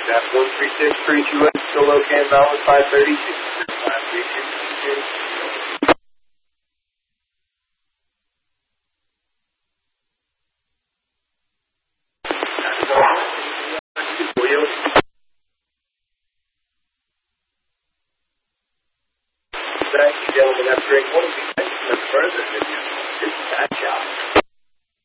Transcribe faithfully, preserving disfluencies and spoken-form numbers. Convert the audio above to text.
Got one three six three two eight, still okay and valid five thirty-two. five three two two. Thank you, gentlemen. Have a great morning. Thank you for further. This is that job.